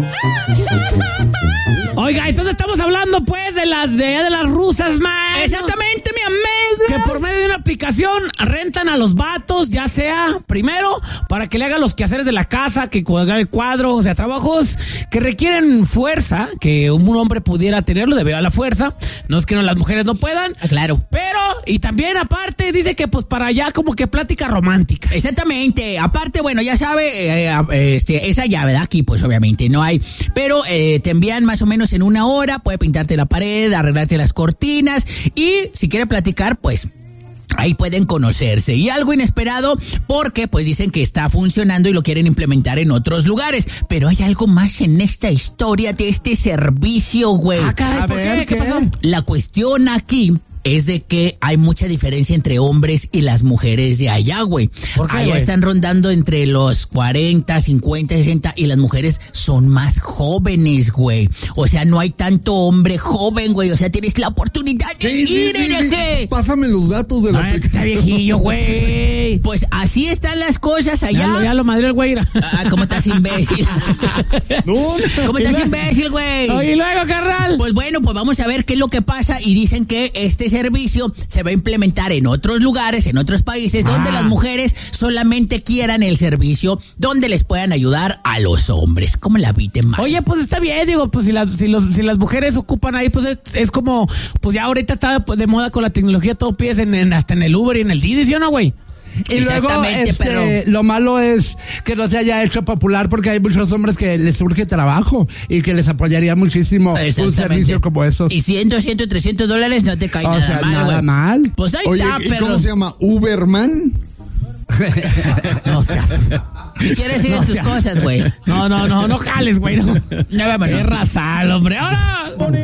Oiga, entonces estamos hablando, pues, de las rusas, man. Exactamente, mi amigo. Que por medio de una aplicación rentan a los vatos, ya sea, primero, para que le hagan los quehaceres de la casa, que haga el cuadro, o sea, trabajos que requieren fuerza, que un hombre pudiera tenerlo debido a la fuerza. No es que las mujeres no puedan. Claro. Pero, y también, aparte, dice que, pues, para allá como que plática romántica. Exactamente. Aparte, bueno, ya sabe, esa ya, ¿verdad? Aquí, pues, obviamente no hay. Pero te envían más o menos en una hora, puede pintarte la pared, arreglarte las cortinas y si quiere platicar, pues ahí pueden conocerse. Y algo inesperado porque pues dicen que está funcionando y lo quieren implementar en otros lugares. Pero hay algo más en esta historia de este servicio, güey. Ah, caray, ¿por qué? ¿Qué pasó? La cuestión aquí es de que hay mucha diferencia entre hombres y las mujeres de allá, güey. ¿Por qué, allá güey? están rondando entre los 40, 50, 60 y las mujeres son más jóvenes, güey. O sea, no hay tanto hombre joven, güey. O sea, tienes la oportunidad de ir, hereje. Pásame los datos de la Ay, está aplicación. viejillo, güey. Pues así están las cosas allá. Ya lo madrió el güey. Ah, ¿cómo estás, imbécil? No, ¿Cómo estás, imbécil, güey? Y luego, carnal. Pues bueno, pues vamos a ver qué es lo que pasa y dicen que este servicio se va a implementar en otros lugares, en otros países, donde las mujeres solamente quieran el servicio, donde les puedan ayudar a los hombres. ¿Cómo la viste, man? Oye, pues está bien, digo, pues si las mujeres ocupan ahí, pues es como, pues ya ahorita está pues, de moda con la tecnología, todo pides hasta en el Uber y en el Didi, ¿sí o no, güey? Y luego, lo malo es que no se haya hecho popular porque hay muchos hombres que les surge trabajo y que les apoyaría muchísimo un servicio como esos. Y 100, 200, $300 no te cae O nada sea, mal, nada güey. mal. Pues ahí Oye, está, ¿y perro. cómo se llama? ¿Uberman? No seas. Si quieres, sigue tus cosas, güey. No jales, güey. No. No, vámonos. Qué razal, hombre. ¡Ahora!